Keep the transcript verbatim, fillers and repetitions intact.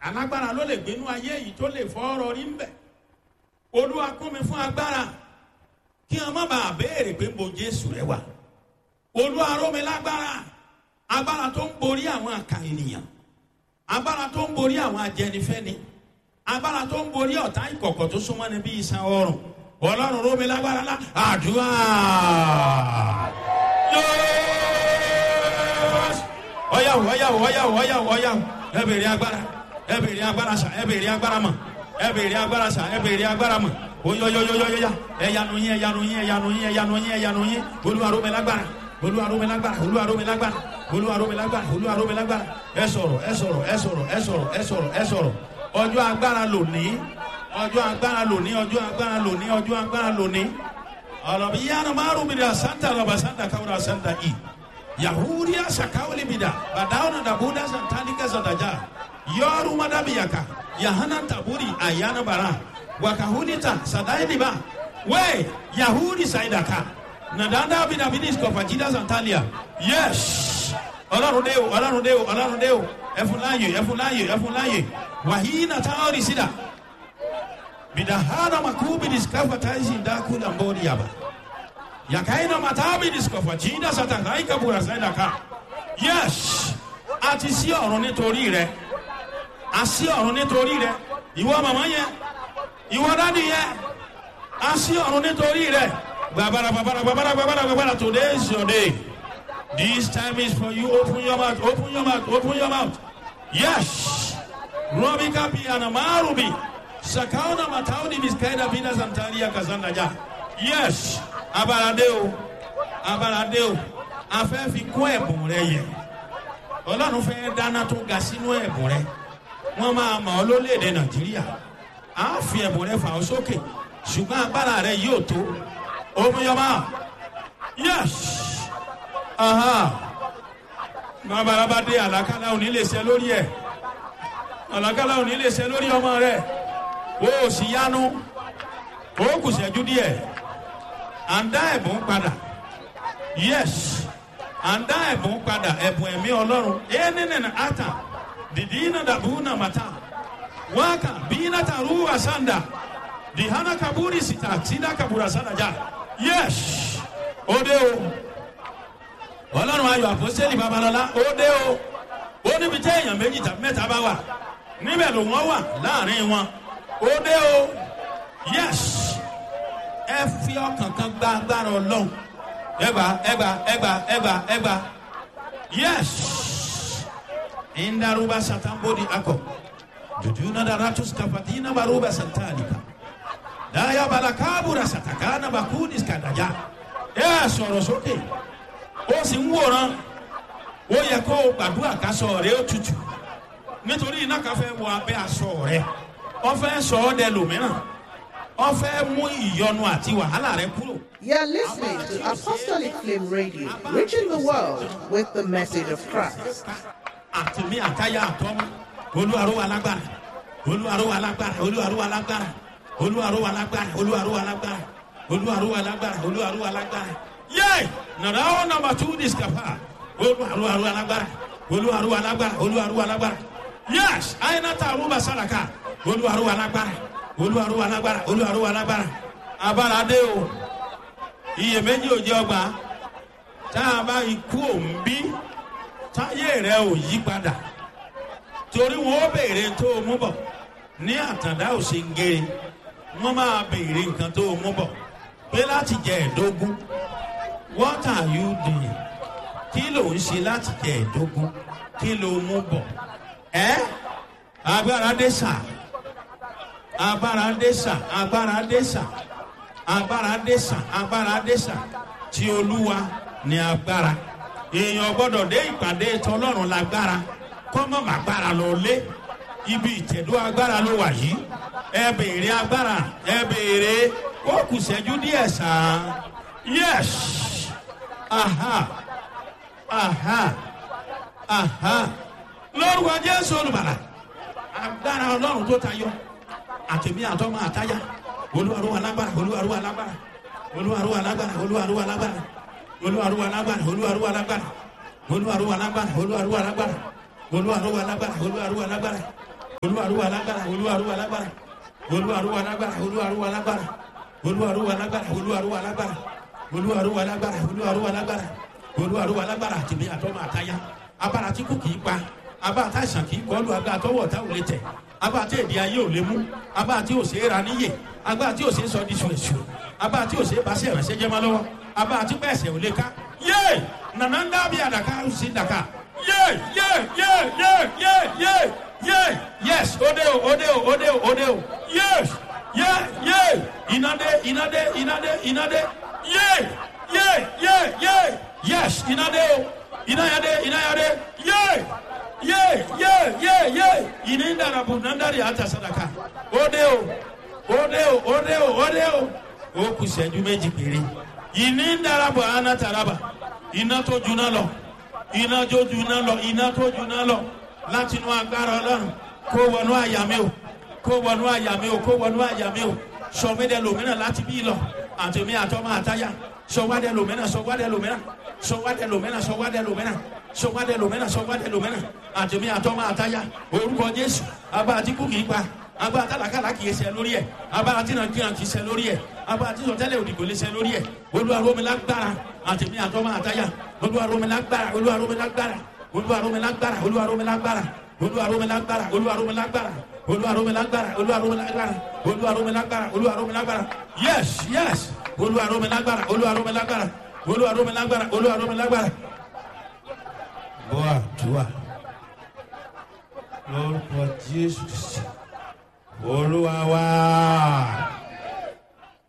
alágbára ló lè gbénú ayé yìí tó lè fọ́ ọ̀rọ̀ rí ń bẹ̀. Olúwa kún mi fún agbára kí wọn má bàa béèrè pé mo Jésù rẹ wà. Olúwa ró mi lágbára, agbára tó ń borí àwọn àkà ènìyàn, agbára tó ń borí àwọn ajẹnifẹ́ni, agbára tó ń borí ọ̀tá ìkọ̀kọ̀ tó súnmọ́ ni bí iṣan ọrùn. Ọlọ́run ró mi lágbára lá àdúrà. Ọ̀yàwó ọ̀yàwó ọ̀yàwó ọ̀yàwó ọ̀yàwó ẹ bèrè agbára, ẹ bèrè agbára sà, ẹ bèrè agbára mọ̀, ẹ bèrè agbára sà, ẹ bèrè agbára mọ̀. Oyoyoyoyoyoya ẹ̀yanu yín ẹ̀yanu yín ẹ̀yanu yín ẹ̀yanu yín ẹ̀yanu yín Olúwa ró mi lágbára, Olúwa ró mi lágbára, Olúwa ró mi lágbára, Olúwa ró mi lágbára, Olúwa ró mi lágbára. Ẹ sọ̀rọ̀ ẹ sọ̀rọ̀ ẹ sọ̀rọ̀ ẹ sọ̀rọ̀ ẹ sọ̀rọ̀ ẹ sọ̀rọ̀. Ọjọ́ agbára lónìí, ọjọ́ agbára lónìí, ọjọ́ agbára lónìí, ọjọ́ agbára lónìí. Ọlọ́bi yánnà márùn mi dà santa lọ́ba santa káwúrà santa i. Yahudiya sakawuli mi dà bàdáwọn dàbúdà santanika santaja. Yọrù madabiyaka yahana taburi ayana bara. Wakahunita sadailiba we Yahudi saidaka nadanda bidabidis kofajida santalia. Yes, Ọlọ́run dé o, Ọlọ́run dé o, Ọlọ́run dé o. Ẹfúnláyè ẹfúnláyè ẹfúnláyè wàhíínà táwọn sídà bidahana makubi diskafa taisi ndakula mbori yaba yakaina matabi diskafa jinda satakaika bura saidaka. Yes, àti sí ọ̀run nítorí rẹ̀, àti ọ̀run nítorí rẹ̀. Ìwọ màmá yẹn, ìwọ dádì yẹn, a sí ọ̀run nítorí rẹ̀. Gbàbàrà gbàbàrà gbàbàrà gbàbàrà gbàbàrà. Today is your day. This time is for you. Open your mouth, open your mouth, open your mouth. Yes. Robi kapi anamarubi. Sakauna matauni miskaida bina santaria kazanda ja. Yes. Abaradeo. Abaradeo. Afẹ́ fi kún ẹ̀bùn rẹ yẹ. Ọlọ́run fẹ́ dáná tó ga sínú ẹ̀bùn rẹ. Wọ́n máa mọ̀ ọ́ lórílẹ̀-èdè Nàìjíríà. A fi ẹ̀bùn rẹ fà ó sókè ṣùgbọ́n agbára rẹ yóò tó. Omiyọba. Yes. Aha. Bàbá dé àlàkálà òní lè ṣe lórí ẹ̀. Àlàkálà òní lè ṣe lórí ọmọ rẹ̀. O ò sì yánu. O kù ṣẹ́jú díẹ̀. À ń dá ẹ̀bùn padà. Yes. À ń dá ẹ̀bùn padà. Ẹ̀bùn ẹ̀mí Ọlọ́run. Ẹnìnìnà ata. Dìdínà dàbúnà màtá. Waka bina taruwa sanda dihana kaburi sita sida kabura sanda ja. Yes, ode o Ọlọ́run ayọ̀ àpọ́sítélì Babalọ́lá ode o ó níbi tí èèyàn méjì tàbí mẹ́ta bá wà níbẹ̀ ló wọ́n wà láàrin wọn ode o. Yes, ẹ fi ọkàn kan gba agbára Ọlọ́run ẹgbà ẹgbà ẹgbà ẹgbà ẹgbà. Yes, indaruba satambodi akọ. Jujuna daratus kafatina baruba santalika. Daya balakabura satakana bakudis kadaja. Ẹ sọ̀rọ̀ sókè. Ó sì ń wòran. Ó yẹ kó o gbàdúrà kásọ̀ rẹ̀ ó tutù. Nítorí iná kan fẹ́ wọ abẹ́ aṣọ rẹ̀. Ó fẹ́ sọ ọ́ dẹ lòmíràn. Ó fẹ́ mú ìyọnu àti wàhálà rẹ̀ kúrò. You're listening to Apostolic Flame Radio, reaching the world with the message of Christ. Àtìmí àtayá àtọ́mú. Olúwaró wa lágbára, Olúwaró wa lágbára, Olúwaró wa lágbára, Olúwaró wa lágbára, Olúwaró wa lágbára, Olúwaró wa lágbára, Olúwaró wa lágbára. Yay! Nàdá ó nàmbà tú discapa. Olúwaró wa lágbára, Olúwaró wa lágbára, Olúwaró wa lágbára. Yes! Àyìnàtà àrùbà sàràkà. Olúwaró wa lágbára, Olúwaró wa lágbára, Olúwaró wa lágbára. Abára dé o. Iyèméjì ò jẹ́ ọgbà. Tá a bá ikú òǹbí, táyé rẹ̀ ò yí padà. Torí wọn ó béèrè tó o mú bọ̀ ní àtàndá òsèǹgèrè wọn máa béèrè nǹkan tó o mú bọ̀ pé láti jẹ ẹ̀dógún. What are you doing? Kí ló ń ṣe láti jẹ ẹ̀dógún? Kí ló mú bọ̀? Ẹ́ agbára dé sà, agbára dé sà, agbára dé sà, agbára dé sà, agbára dé sà. Tí Olúwa ní agbára. Èèyàn gbọ́dọ̀ dé ìpàdé tọlọ́run lágbára. Kọ́mọ̀ màgbára lọ lé ibi ìtẹ̀dó agbára ló wà yìí. Ẹ béèrè agbára, ẹ béèrè ó kù ṣẹ́jú díẹ̀ sàn. Yes, aha, aha, aha. Lórúkọ Jésù olùbàlà agbára Ọlọ́run tó tayọ àtẹ̀mí àtọ́mọ àtáyà. Olúwaró wa lágbára, Olúwaró wa lágbára, Olúwaró wa lágbára, Olúwaró wa lágbára, Olúwaró wa lágbára, Olúwaró wa lágbára, Olúwaró wa lágbára, Olúwaró wa lágbára. Olúwaró wa lágbára, Olúwaró wa lágbára. olúwarúwa lágbára olúwarúwa lágbára olúwarúwa lágbára olúwarúwa lágbára olúwarúwa lágbára olúwarúwa lágbára olúwarúwa lágbára olúwarúwa lágbára olúwarúwa lágbára tèmi àtọmọ àtayá abára tí kò kì í pa abára tá àìsàn kì í kọlu agbára tọwọ́ ọ̀tá ò lè tẹ̀ abára tí èdè ayé ò lè mú abára tí ò ṣe é ra níyè abára tí ò ṣe é sọ di ṣùṣù abára tí ò ṣe é bá sí ẹ̀ránṣẹ́ jẹ́ máa lọ́wọ́ abára tí pẹ̀sẹ̀ ò lè ká yé nànà ń dábì àdàkà ó sì dàkà yé yé yé yé yé yé yé yes òde o òde o òde o òde o yes yé yé ìnàdé ìnàdé ìnàdé ìnàdé yé yé yé yé yes ìnàdé o ìnàyàdé ìnàyàdé yé yé yé yé yé ìnìdàràbù nàndàrí àtàsádàkà òde o òde o òde o òde o ó kù ìṣẹ́jú méjì péré ìnìdàràbù ànátàràbà iná tó juná lọ iná tó juná lọ iná tó juná lọ láti inú agbára ọlọ́run kó wọnú àyà mi o kó wọnú àyà mi o kó wọnú àyà mi o sọmídẹ lòmínà láti bí lọ àtẹmí àtọmọ àtayá sọwádẹ lòmínà sọwádẹ lòmínà sọwádẹ lòmínà sọwádẹ lòmínà sọwádẹ lòmínà sọwádẹ lòmínà àtẹmí àtọmọ àtayá orúkọ jésù agbára tí kú kì í pa agbára tálàkàlà kì í ṣe lórí ẹ agbára tí nàìjíríà kì í ṣe lórí ẹ agbára tí sọtẹ́lẹ̀ òdìgbò lè ṣe lórí ẹ olúwarómilágbára àtẹmí àtọmọ àtayá olúwarómilágbára olúwarómilágbára olúwarómilágbára olúwarómilágbára olúwarómilágbára olúwarómilágbára olúwarómilágbára olúwarómilágbára olúwarómilágbára olúwarómilágbára yes yes olúwarómilágbára olúwarómilágbára olúwarómilágbára olúwarómilágbára. bọ́à dùà lórúkọ jésù olúwa wá.